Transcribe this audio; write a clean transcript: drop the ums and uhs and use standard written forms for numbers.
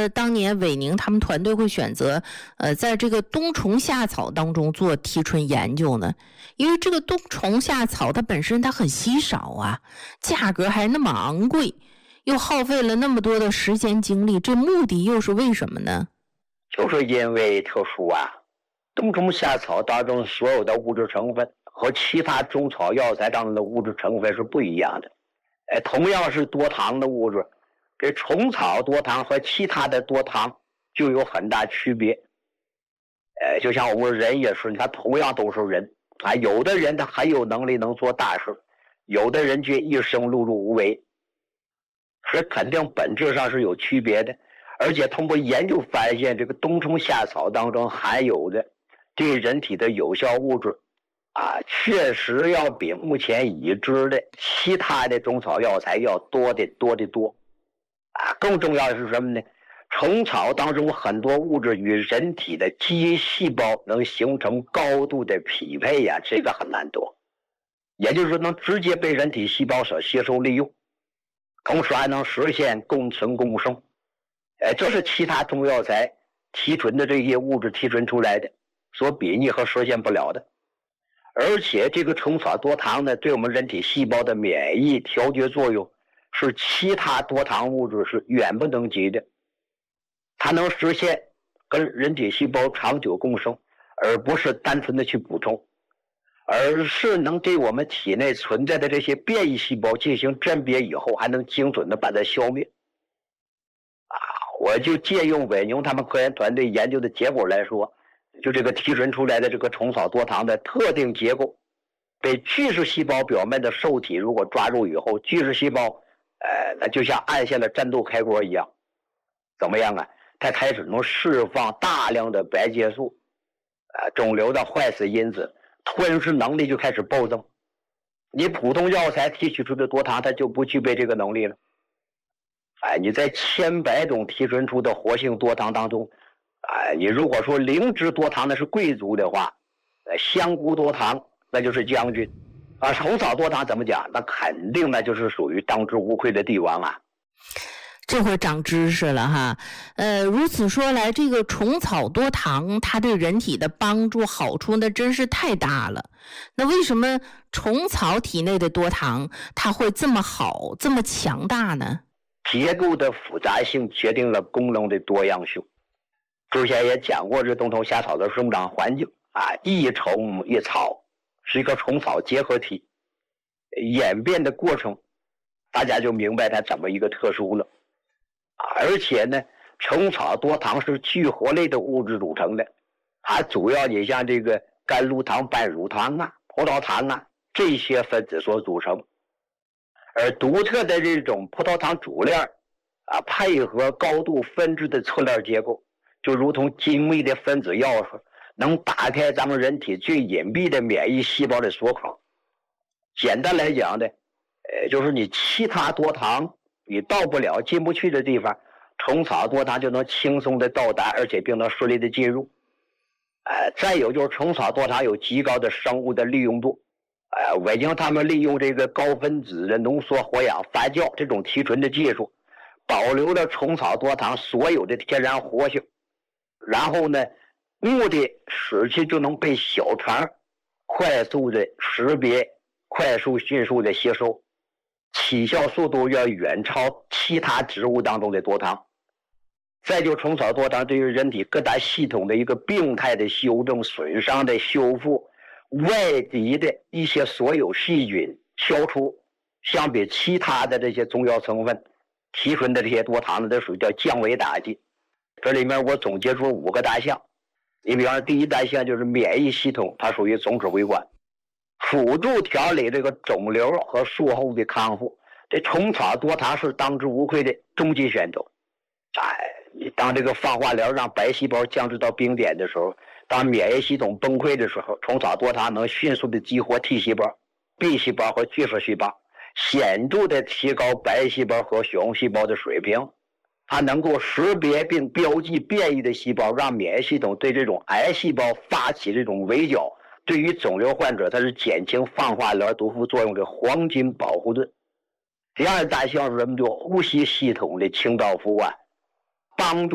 当年韦宁他们团队会选择在这个冬虫夏草当中做提纯研究呢？因为这个冬虫夏草它本身它很稀少啊，价格还那么昂贵，又耗费了那么多的时间精力，这目的又是为什么呢？ 就是因为特殊啊，冬虫夏草当中所有的物质成分和其他中草药材当中的物质成分是不一样的。同样是多糖的物质，这虫草多糖和其他的多糖就有很大区别。就像我们人也是，他同样都是人啊，有的人他很有能力能做大事，有的人却一生碌碌无为，所以肯定本质上是有区别的。而且通过研究发现，这个冬虫夏草当中含有的对人体的有效物质啊，确实要比目前已知的其他的中草药材要多得多啊！更重要的是什么呢？虫草当中很多物质与人体的基因细胞能形成高度的匹配呀，这个很难得。也就是说，能直接被人体细胞所吸收利用，同时还能实现共存共生。这是其他中药材提纯的这些物质提纯出来的，所比拟和实现不了的。而且这个虫草多糖呢，对我们人体细胞的免疫调节作用是其他多糖物质是远不能及的。它能实现跟人体细胞长久共生，而不是单纯的去补充，而是能对我们体内存在的这些变异细胞进行甄别以后，还能精准的把它消灭。我就借用韦宁他们科研团队研究的结果来说，就这个提纯出来的这个虫草多糖的特定结构，被巨噬细胞表面的受体如果抓住以后，巨噬细胞那就像按下了战斗开关一样，怎么样啊？它开始能释放大量的白介素，肿瘤的坏死因子，吞噬能力就开始暴增。你普通药材提取出的多糖，它就不具备这个能力了。你在千百种提纯出的活性多糖当中，你如果说灵芝多糖那是贵族的话，香菇多糖那就是将军，虫草多糖怎么讲？那肯定那就是属于当之无愧的帝王啊。 这会长知识了哈。如此说来，这个虫草多糖它对人体的帮助好处那真是太大了。那为什么虫草体内的多糖它会这么好这么强大呢？ 结构的复杂性决定了功能的多样性。之前也讲过，这冬虫夏草的生长环境一虫一草是一个虫草结合体，演变的过程大家就明白它怎么一个特殊了。而且呢，虫草多糖是聚合类的物质组成的，它主要你像这个甘露糖、半乳糖葡萄糖这些分子所组成。而独特的这种葡萄糖主链配合高度分支的侧链结构，就如同精密的分子钥匙，能打开咱们人体最隐蔽的免疫细胞的锁孔。简单来讲呢，就是你其他多糖你到不了进不去的地方，虫草多糖就能轻松的到达，而且并能顺利的进入。再有就是虫草多糖有极高的生物的利用度。韦宁他们利用这个高分子的浓缩活氧发酵这种提纯的技术，保留了虫草多糖所有的天然活性，然后呢，目的使其就能被小肠快速的识别，快速迅速的吸收，起效速度要远超其他植物当中的多糖。再就虫草多糖对于人体各大系统的一个病态的修正、损伤的修复、外敌的一些所有细菌消除，相比其他的这些中药成分提纯的这些多糖呢，都属于叫降维打击。这里面我总结出5个大项。你比方说第一大项就是免疫系统，它属于总指挥官，辅助调理这个肿瘤和术后的康复。这虫草多糖是当之无愧的终极选择。当这个放化疗让白细胞降至到冰点的时候，当免疫系统崩溃的时候，虫草多糖能迅速的激活 T 细胞、B 细胞和巨噬细胞，显著的提高白细胞和血红细胞的水平。它能够识别并标记变异的细胞，让免疫系统对这种癌细胞发起这种围剿。对于肿瘤患者，它是减轻放化疗毒副作用的黄金保护盾。第二大项是什么？就呼吸系统的清道夫帮助